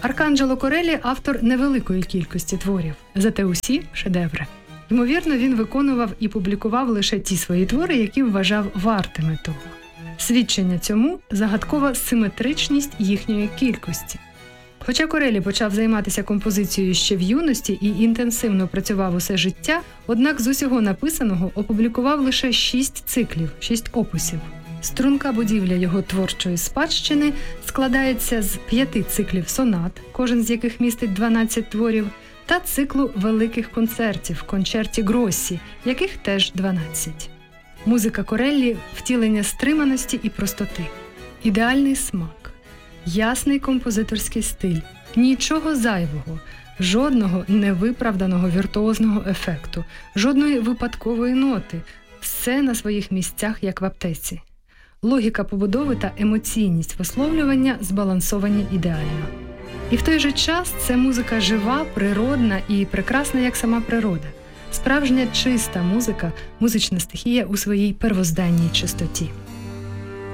Арканджело Кореллі – автор невеликої кількості творів, зате усі – шедеври. Ймовірно, він виконував і публікував лише ті свої твори, які вважав вартими того. Свідчення цьому – загадкова симетричність їхньої кількості. Хоча Кореллі почав займатися композицією ще в юності і інтенсивно працював усе життя, однак з усього написаного опублікував лише 6 циклів, 6 опусів. Струнка будівля його творчої спадщини складається з 5 циклів сонат, кожен з яких містить 12 творів, та циклу великих концертів, кончерті Гроссі, яких теж 12. Музика Кореллі – втілення стриманості і простоти. Ідеальний смак, ясний композиторський стиль, нічого зайвого, жодного невиправданого віртуозного ефекту, жодної випадкової ноти. Все на своїх місцях, як в аптеці. Логіка побудови та емоційність висловлювання збалансовані ідеально. І в той же час це музика жива, природна і прекрасна, як сама природа. Справжня чиста музика, музична стихія у своїй первозданній чистоті.